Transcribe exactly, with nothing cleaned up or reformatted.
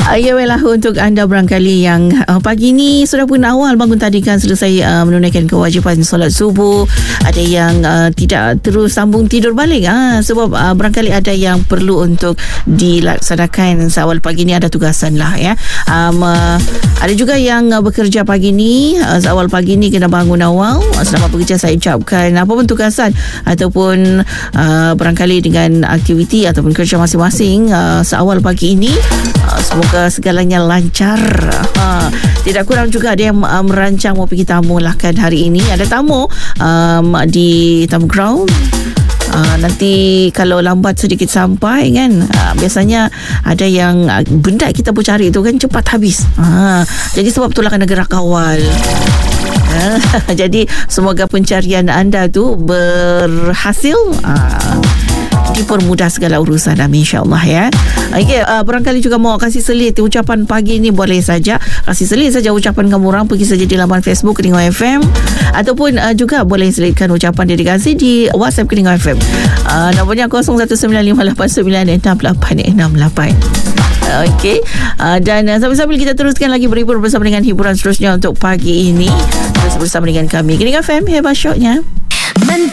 Ya, baiklah untuk anda barangkali yang uh, pagi ni sudah pun awal bangun tadi kan, selesai uh, menunaikan kewajipan solat subuh. Ada yang uh, tidak terus sambung tidur balik uh, sebab uh, barangkali ada yang perlu untuk dilaksanakan seawal pagi ni, ada tugasan lah ya. Um, uh, ada juga yang uh, bekerja pagi ni, uh, seawal pagi ni kena bangun awal. Selamat bekerja saya ucapkan, apa pun tugasan ataupun uh, barangkali dengan aktiviti ataupun kerja masing-masing uh, seawal pagi ini. Uh, semoga segalanya lancar. Ha, tidak kurang juga ada yang uh, merancang mau pergi tamu lah kan hari ini. Ada tamu um, di tamu ground. Uh, nanti kalau lambat sedikit sampai kan, uh, biasanya ada yang uh, benda kita pun cari tu kan cepat habis. Uh, jadi sebab itulah kena gerak awal. Uh, jadi semoga pencarian anda tu berhasil. Uh, dipermudah segala urusan, amin insyaAllah ya. Okay, uh, barangkali juga mau kasih selit ucapan pagi ni, boleh saja kasih selit saja ucapan kamu orang, pergi saja di laman Facebook Keningau F M, ataupun uh, juga boleh selitkan ucapan dedikasi di WhatsApp Keningau F M. Uh, nombornya kosong satu sembilan lima lapan sembilan enam lapan enam lapan. Okey, uh, dan uh, sambil-sambil kita teruskan lagi berhibur bersama dengan hiburan seterusnya untuk pagi ini. Terus bersama dengan kami Keningau F M, hebat syoknya.